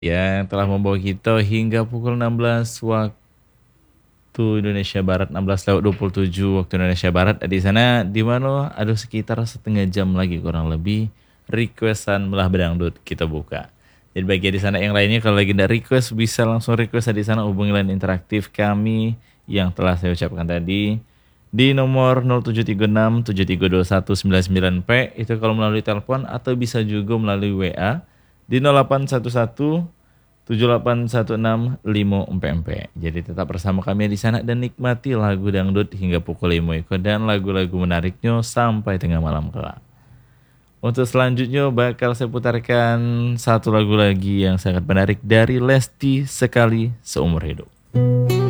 yang telah membawa kita hingga pukul 16 waktu Indonesia Barat, 16:27 waktu Indonesia Barat. Di sana di mana ada sekitar setengah jam lagi kurang lebih requestan belah bedangdut kita buka. Jadi bagi di sana yang lainnya kalau lagi ada request bisa langsung request di sana, hubungi line interaktif kami yang telah saya ucapkan tadi di nomor 0736 732199 p itu kalau melalui telepon, atau bisa juga melalui WA di 0811 7816 5 Jadi tetap bersama kami di sana dan nikmati lagu dangdut hingga pukul 5 dan lagu-lagu menariknya sampai tengah malam kelak. Untuk selanjutnya bakal saya putarkan satu lagu lagi yang sangat menarik dari Lesti Sekali Seumur Hidup.